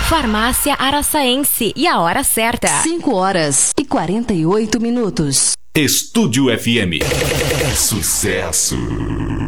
Farmácia Araçaense e a hora certa. 5h48. Estúdio FM. Sucesso.